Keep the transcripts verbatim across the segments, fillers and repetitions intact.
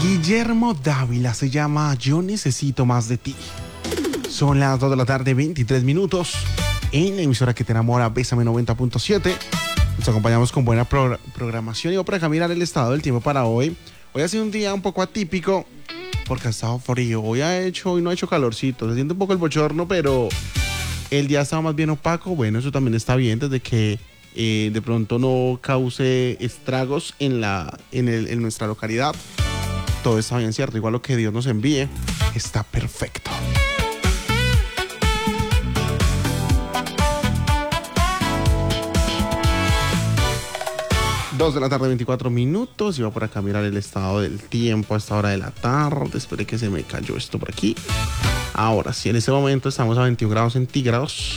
Guillermo Dávila se llama Yo Necesito Más de Ti. Son las dos de la tarde, veintitrés minutos. En la emisora que te enamora, Bésame noventa punto siete. Nos acompañamos con buena pro- programación. Y voy por acá a mirar el estado del tiempo para hoy. Hoy ha sido un día un poco atípico porque ha estado frío. Hoy ha hecho, hoy no ha hecho calorcito. Se siente un poco el bochorno, pero el día ha estado más bien opaco. Bueno, eso también está bien desde que eh, de pronto no cause estragos en, la, en, el, en nuestra localidad. Todo está bien, cierto. Igual lo que Dios nos envíe está perfecto. Dos de la tarde, veinticuatro minutos. Iba por acá a mirar el estado del tiempo a esta hora de la tarde. Esperé que se me cayó esto por aquí. Ahora sí, en este momento estamos a veintiún grados centígrados.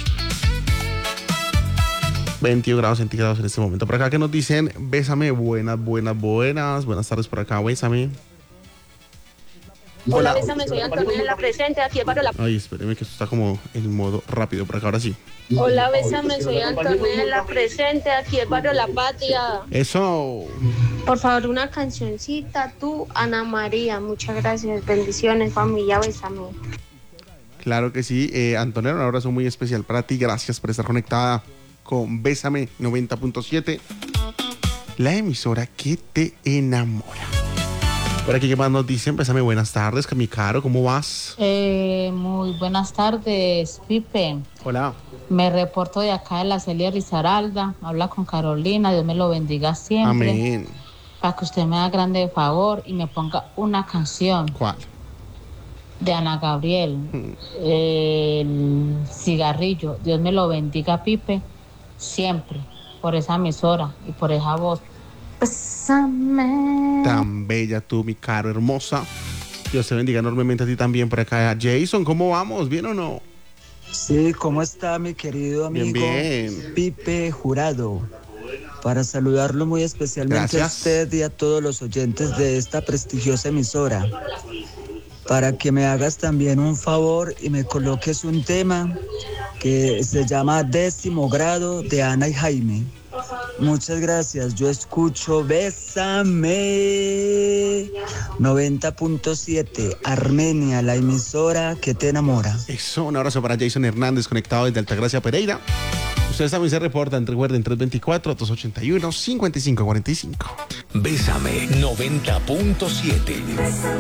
veintiún grados centígrados en este momento. Por acá que nos dicen, bésame, buenas, buenas, buenas. Buenas tardes por acá, bésame. Hola, bésame, soy Antonio de la Presente, aquí el barrio La... Ay, espéreme que esto está como en modo rápido por acá, ahora sí. Hola, bésame, soy Antonio de la Presente, aquí el barrio La Patria. Eso. Por favor, una cancioncita, tú, Ana María. Muchas gracias, bendiciones, familia, bésame. Claro que sí, eh, Antonio, un abrazo muy especial para ti. Gracias por estar conectada con Bésame noventa punto siete, la emisora que te enamora. Por aquí, ¿qué más nos dicen? Bésame, buenas tardes, mi caro, ¿cómo vas? Eh, muy buenas tardes, Pipe. Hola. Me reporto de acá de la Celia Risaralda. Habla con Carolina, Dios me lo bendiga siempre. Amén. Para que usted me haga grande favor y me ponga una canción. ¿Cuál? De Ana Gabriel, hmm. El cigarrillo. Dios me lo bendiga, Pipe, siempre, por esa emisora y por esa voz. Bésame. Tan bella tú, mi caro, hermosa. Dios te bendiga enormemente a ti también por acá. Jason, ¿cómo vamos? ¿Bien o no? Sí, ¿cómo está mi querido amigo? Bien, bien. Pipe Jurado. Para saludarlo muy especialmente. Gracias. A usted y a todos los oyentes de esta prestigiosa emisora. Para que me hagas también un favor y me coloques un tema que se llama Décimo Grado de Ana y Jaime. Muchas gracias. Yo escucho Bésame noventa punto siete, Armenia, la emisora que te enamora. Eso, un abrazo para Jason Hernández, conectado desde Altagracia, Pereira. Ustedes también se reportan, recuerden, tres dos cuatro, dos ocho uno, cinco cinco cuatro cinco. Bésame noventa punto siete.